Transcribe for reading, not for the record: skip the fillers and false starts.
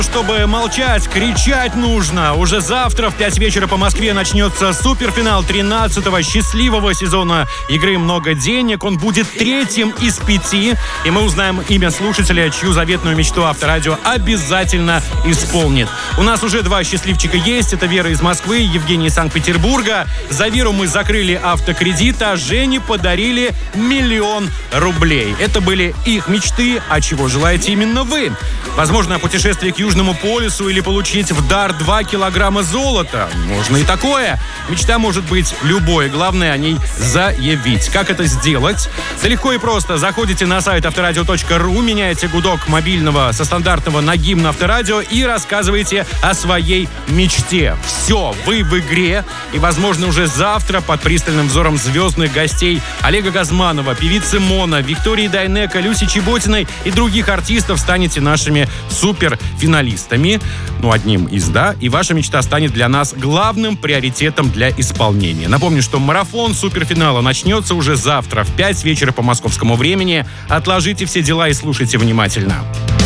Чтобы молчать, кричать нужно. Уже завтра в 5 вечера по Москве начнется суперфинал 13-го счастливого сезона игры «Много денег». Он будет третьим из 5. И мы узнаем имя слушателя, чью заветную мечту Авторадио обязательно исполнит. У нас уже 2 счастливчика есть. Это Вера из Москвы, Евгений из Санкт-Петербурга. За Веру мы закрыли автокредит, а Жене подарили 1 000 000 рублей. Это были их мечты. А чего желаете именно вы? Возможно, путешествие к Южному полюсу или получить в дар 2 килограмма золота. Можно и такое. Мечта может быть любой. Главное о ней заявить. Как это сделать? Да легко и просто. Заходите на сайт авторадио.ру, меняете гудок мобильного со стандартного на гимн Авторадио и рассказываете о своей мечте. Все, вы в игре. И, возможно, уже завтра под пристальным взором звездных гостей Олега Газманова, певицы Мона, Виктории Дайнеко, Люси Чеботиной и других артистов станете нашими суперфиналистами. Ну, одним из, да. И ваша мечта станет для нас главным приоритетом для исполнения. Напомню, что марафон суперфинала начнется уже завтра в 5 вечера по московскому времени. Отложите все дела и слушайте внимательно.